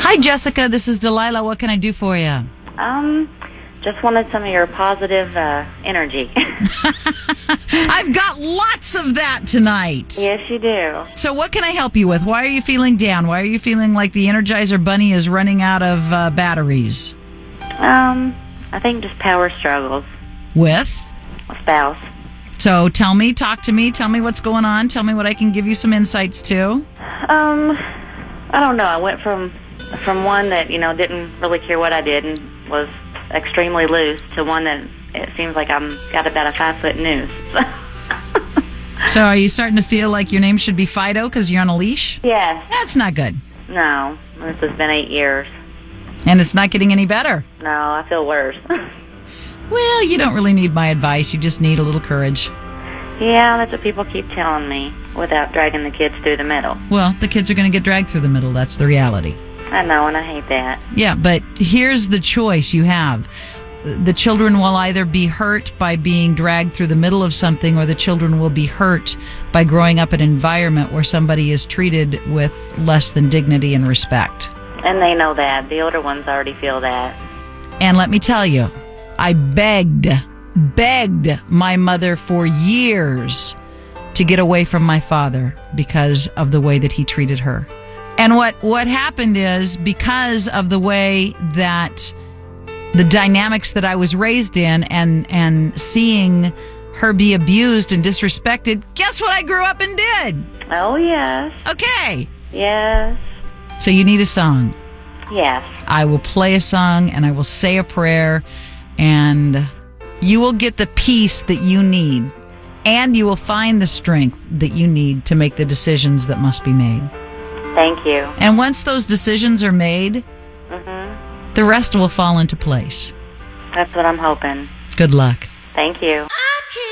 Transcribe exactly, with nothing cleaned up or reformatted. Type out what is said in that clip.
Hi, Jessica. This is Delilah. What can I do for you? Um, just wanted some of your positive uh, energy. I've got lots of that tonight. Yes, you do. So what can I help you with? Why are you feeling down? Why are you feeling like the Energizer Bunny is running out of uh, batteries? Um, I think just power struggles. With? A spouse. So tell me, talk to me, tell me what's going on. Tell me what I can give you some insights to. Um, I don't know. I went from from one that, you know, didn't really care what I did and was extremely loose to one that it seems like I'm got about a five-foot noose. So are you starting to feel like your name should be Fido because you're on a leash? Yes. That's not good. No. This has been eight years. And it's not getting any better. No, I feel worse. Well, you don't really need my advice. You just need a little courage. Yeah, that's what people keep telling me without dragging the kids through the middle. Well, the kids are going to get dragged through the middle. That's the reality. I know, and I hate that. Yeah, but here's the choice you have. The children will either be hurt by being dragged through the middle of something, or the children will be hurt by growing up in an environment where somebody is treated with less than dignity and respect. And they know that. The older ones already feel that. And let me tell you, I begged, begged my mother for years to get away from my father because of the way that he treated her. And what, what happened is, because of the way that the dynamics that I was raised in and, and seeing her be abused and disrespected, guess what I grew up and did? Oh, yes. Okay. Yes. So you need a song. Yes. I will play a song and I will say a prayer, and you will get the peace that you need, and you will find the strength that you need to make the decisions that must be made. Thank you. And once those decisions are made, Mm-hmm. the rest will fall into place. That's what I'm hoping. Good luck. Thank you.